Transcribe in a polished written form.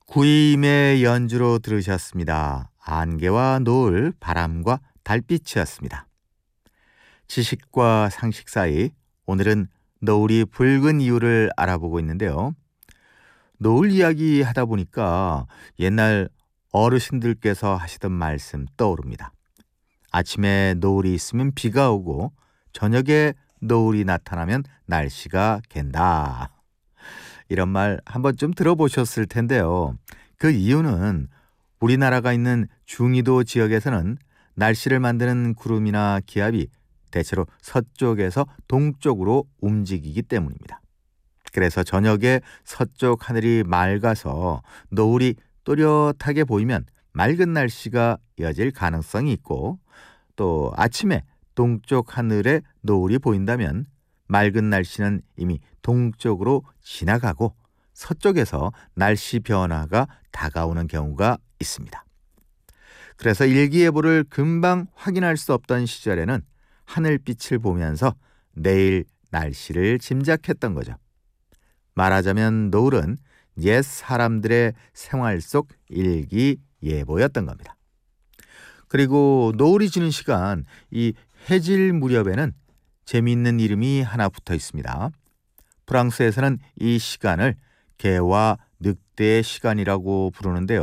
구임의 연주로 들으셨습니다. 안개와 노을, 바람과 달빛이었습니다. 지식과 상식 사이 오늘은 노을이 붉은 이유를 알아보고 있는데요. 노을 이야기 하다 보니까 옛날 어르신들께서 하시던 말씀 떠오릅니다. 아침에 노을이 있으면 비가 오고 저녁에 노을이 나타나면 날씨가 갠다. 이런 말 한 번쯤 들어보셨을 텐데요. 그 이유는 우리나라가 있는 중위도 지역에서는 날씨를 만드는 구름이나 기압이 대체로 서쪽에서 동쪽으로 움직이기 때문입니다. 그래서 저녁에 서쪽 하늘이 맑아서 노을이 또렷하게 보이면 맑은 날씨가 이어질 가능성이 있고, 또 아침에 동쪽 하늘에 노을이 보인다면 맑은 날씨는 이미 동쪽으로 지나가고 서쪽에서 날씨 변화가 다가오는 경우가 있습니다. 그래서 일기예보를 금방 확인할 수 없던 시절에는 하늘빛을 보면서 내일 날씨를 짐작했던 거죠. 말하자면 노을은 옛 사람들의 생활 속 일기예보였던 겁니다. 그리고 노을이 지는 시간, 이 해질 무렵에는 재미있는 이름이 하나 붙어 있습니다. 프랑스에서는 이 시간을 개와 늑대의 시간이라고 부르는데요.